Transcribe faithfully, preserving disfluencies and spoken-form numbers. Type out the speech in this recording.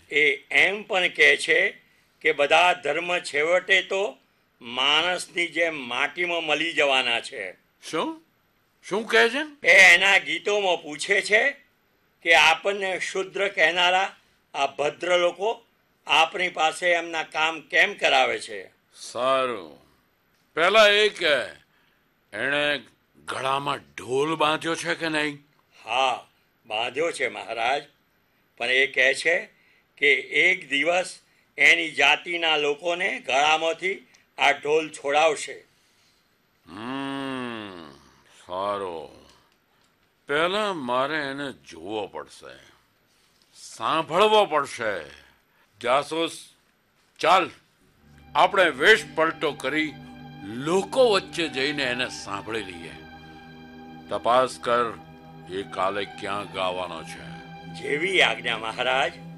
એ એમ પણ કહે છે કે બધા ધર્મ છેવટે તો માણસની જેમ માટીમાં મળી જવાના છે. શું શું કહે છે? એ એના ગીતોમાં પૂછે છે કે આપણને શુદ્ર કહેનારા આ ભદ્ર લોકો આપણી પાસે એમના કામ કેમ કરાવે છે. સારું, પહેલા એ કે એણે ગળામાં ઢોલ બાંધ્યો છે કે નહીં? હા, બાંધ્યો છે મહારાજ, પણ એ કહે છે કે એક દિવસ એની જાતિના લોકોને ગળામાંથી આ ઢોલ છોડાવશે. હમ સારું, પહેલા મારે એને જોવો પડશે, સાંભળવો પડશે. જાસૂસ, ચાલ આપણે વેશ પલટો કરી લોકો વચ્ચે જઈને એને સાંભળી લઈએ. તપાસ કર એ કાલે ક્યાં ગાવાનો છે. જેવી આજ્ઞા મહારાજ.